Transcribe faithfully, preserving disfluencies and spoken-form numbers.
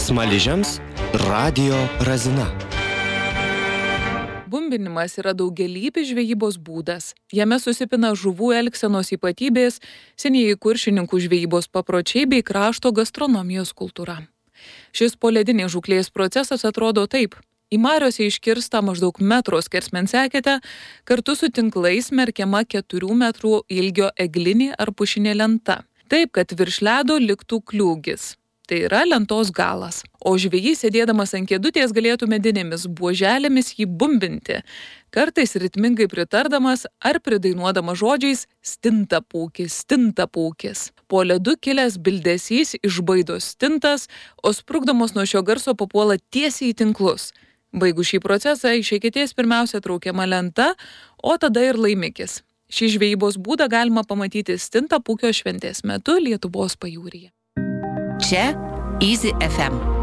Smaližiams radijo razina. Bumbinimas yra daugialypis žvejybos būdas. Jame susipina žuvų elgsenos ypatybės, senieji kuršininkų žvejybos papročiai bei krašto gastronomijos kultūra. Šis poledinės žūklės procesas atrodo taip. Į mariose iškirstą maždaug metro skersmens eketę kartu su tinklais merkiama keturių metrų ilgio eglinė ar pušinė lenta. Taip, kad virš ledo liktų kliūgis. Tai yra lentos galas. O žvejys sėdėdamas ant kėdutės galėtų medinėmis buoželėmis jį bumbinti, kartais ritmingai pritardamas ar pridainuodamas žodžiais stinta pūkis, stinta pūkis. Po ledu kilęs bildesys išbaido stintas, o sprukdamos nuo šio garso papuola tiesiai į tinklus. Baigus šį procesą iš eketės pirmiausia traukiama lenta, o tada ir laimikis. Šį žvejybos būdą galima pamatyti Stintapūkio šventės metu Lietuvos pajūryje. Čia Easy F M.